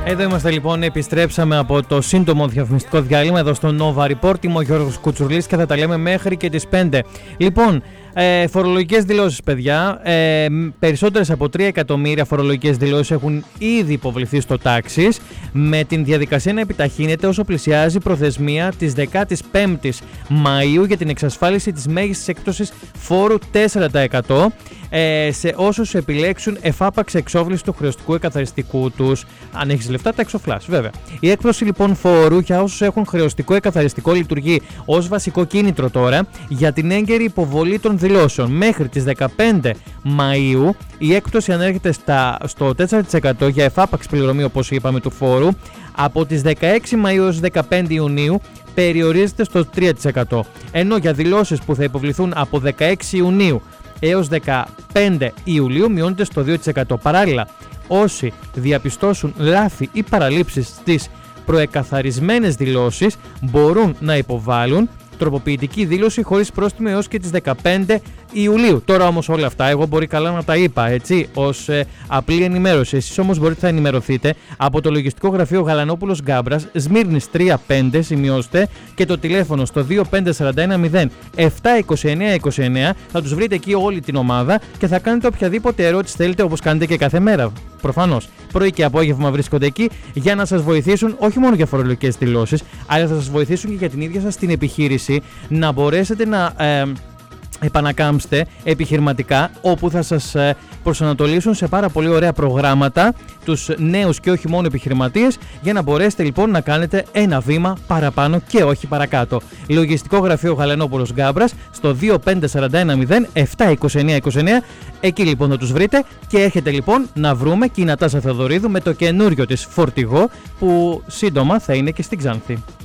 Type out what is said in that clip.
Εδώ είμαστε λοιπόν, επιστρέψαμε από το σύντομο διαφημιστικό διάλειμμα εδώ στο Nova Report. Είμαι ο Γιώργος Κουτσουρλής και θα τα λέμε μέχρι και τις 5. Λοιπόν, φορολογικές δηλώσεις, παιδιά. Περισσότερες από 3 εκατομμύρια φορολογικές δηλώσεις έχουν ήδη υποβληθεί στο Taxis, με την διαδικασία να επιταχύνεται όσο πλησιάζει προθεσμία της 15ης Μαΐου για την εξασφάλιση της μέγιστης έκπτωσης φόρου 4% σε όσους επιλέξουν εφάπαξ εξόφληση του χρεωστικού εκαθαριστικού τους. Αν έχεις λεφτά, τα εξοφλάς, βέβαια. Η έκπτωση λοιπόν φόρου για όσους έχουν χρεωστικό εκαθαριστικό λειτουργεί ως βασικό κίνητρο τώρα για την έγκαιρη υποβολή των δηλώσεων. Μέχρι τις 15 Μαΐου η έκπτωση ανέρχεται στο 4% για εφάπαξ πληρωμή, όπως είπαμε, του φόρου. Από τις 16 Μαΐου έως 15 Ιουνίου περιορίζεται στο 3%. Ενώ για δηλώσεις που θα υποβληθούν από 16 Ιουνίου έως 15 Ιουλίου μειώνεται στο 2%. Παράλληλα, όσοι διαπιστώσουν λάθη ή παραλήψεις στις προεκαθαρισμένες δηλώσεις μπορούν να υποβάλουν τροποποιητική δήλωση χωρίς πρόστιμο έως και τις 15 Ιουλίου. Τώρα όμως όλα αυτά εγώ μπορεί καλά να τα είπα, έτσι, ως απλή ενημέρωση. Εσείς όμως μπορείτε να ενημερωθείτε από το λογιστικό γραφείο Γαλανόπουλος Γκάμπρας, Σμύρνης 35, σημειώστε, και το τηλέφωνο στο 25410 72929. Θα τους βρείτε εκεί όλη την ομάδα και θα κάνετε οποιαδήποτε ερώτηση θέλετε, όπως κάνετε και κάθε μέρα. Προφανώς, πρωί και απόγευμα βρίσκονται εκεί για να σας βοηθήσουν όχι μόνο για φορολογικές δηλώσεις, αλλά θα σας βοηθήσουν και για την ίδια σας την επιχείρηση να μπορέσετε να επανακάμψετε επιχειρηματικά, όπου θα σας προσανατολίσουν σε πάρα πολύ ωραία προγράμματα τους νέους και όχι μόνο επιχειρηματίες, για να μπορέσετε λοιπόν να κάνετε ένα βήμα παραπάνω και όχι παρακάτω. Λογιστικό γραφείο Γαλανόπουλος Γκάμπρας στο 25410 72929. Εκεί λοιπόν θα τους βρείτε και έχετε λοιπόν να βρούμε και η Νατάσα Θεοδωρίδου με το καινούριο της φορτηγό που σύντομα θα είναι και στην Ξάνθη.